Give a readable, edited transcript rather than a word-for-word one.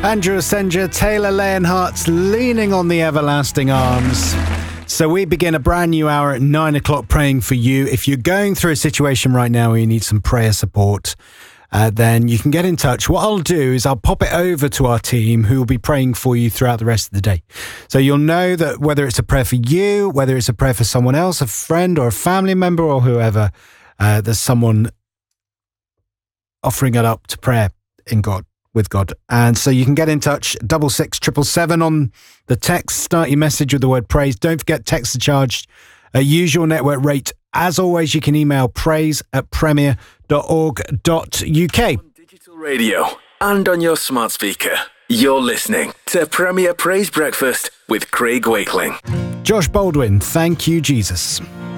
Andrew Asenja, Taylor Leonhardt's Leaning on the Everlasting Arms. So we begin a brand new hour at 9 o'clock praying for you. If you're going through a situation right now where you need some prayer support, then you can get in touch. What I'll do is I'll pop it over to our team who will be praying for you throughout the rest of the day. So you'll know that whether it's a prayer for you, whether it's a prayer for someone else, a friend or a family member or whoever, there's someone offering it up to prayer in God, with God. And so you can get in touch, 66777 on the text. Start your message with the word praise. Don't forget, texts are charged at usual network rate. As always, you can email praise@premier.org.uk. On digital radio and on your smart speaker, you're listening to Premier Praise Breakfast with Craig Wakeling. Josh Baldwin, Thank You, Jesus.